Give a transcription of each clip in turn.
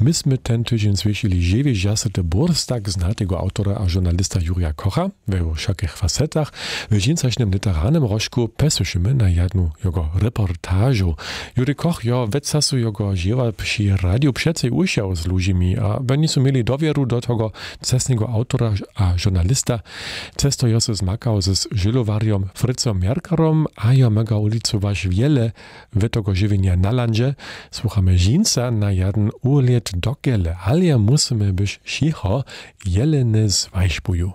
My sme ten tydzień zwiesili żywie jasete Burstak znatego autora a żurnalista Jurija Kocha we wszakich facetach. W dzięcaśnym literanem rożku pesyszymy na jedną jego reportażu. Juri Koch jo wetsasu jego żyła przy radiu przecej usiał z ludźmi, a oni su mieli dowieru do tego cestnego autora a żurnalista. Cesto jo se zmakał z żylowariom Fritzom Merkarom, a jo mega ulicować wiele w tego żywienia na landzie. Słuchamy żinca na jeden uliet do gele, ale musimy być cicho, jelene zwajszpuju.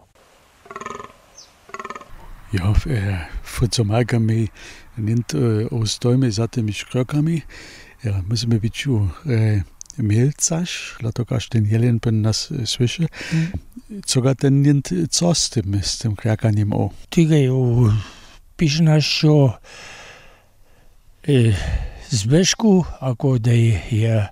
Ja, Fritzom Merkami nimmt aus Däume satte mich krokami. Ja, musimy być mielcarz, dlatego ten jelen pen nas słyszy. Coga ten nimmt co z tym krakaniem o? Tyge jo pisze nas, że Zbyszku, ako da je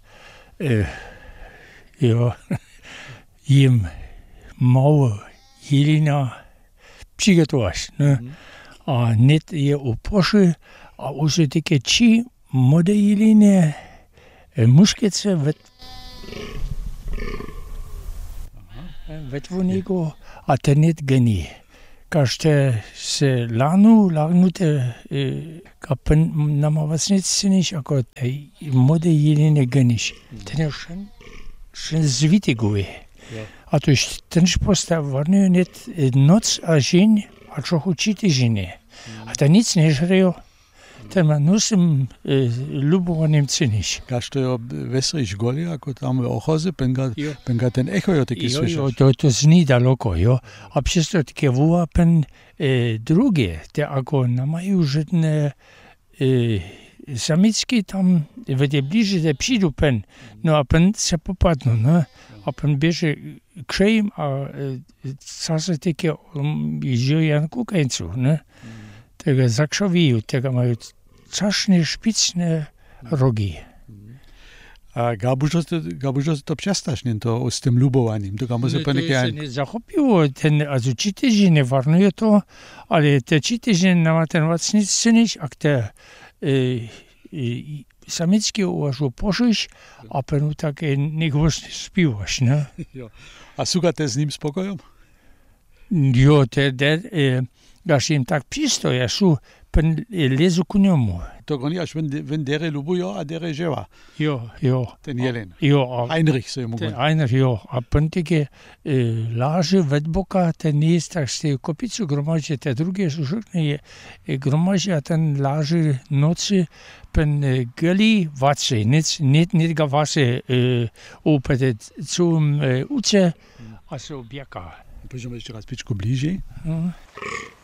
jim malo jelena přigotovaš, ne? A net je upoši, a už také či mode jelene muškece vetvonigo, a ten net geni. Kažte se lagnute kapen nama vasniciniš, ako mode jelene ganiš. Ten je šen zvitiguje. A to ten postav varnuje net noc a žen, a trochu čiti žene. A ten nic nežrejo. Ten ma nusim lubovanim ciniš. Kažte jo vesriš goli, ako tam v ohoze, penga ten echo jo taky slyšeš. Jo, to zní daleko, jo. A přesto také vůpen drugie, te ako namají žedne samičky tam, vede blíže, te přijdu pen, no a pen se popadnu, ne? A pen běže křejím a zase také žiju jen kukańcu, ne? Tego zakrzowiju, tego mają czaszne, szpicne rogi. A gabużo to przestasz, nie to z tym lubowaniem, to gamu się To się nie zachopiło, also 3 tygodnie nie warnuje to, ale te 3 tygodnie nama ten wacnic, a te samiczki uważu pożyć, a penu takie niegłośne śpiewasz, ne? A słuchacie z nim spokojem? Jo, gaš im tak přistoja, su pen lezu ku njemu. To oni až wenn dere lubujo, a dere ževa. Jo. Ten jelen. Jo. Heinrich se mu ten Heinrich, jo. A pen teke laže vedboka, ten nije tak ste kopicu gromaže, te druge su žrkne gromaže, a ten laže noci pen geli vace, net ga vace opete cum uce, a se objeka. Pojdeme ještě raz pičku blíže.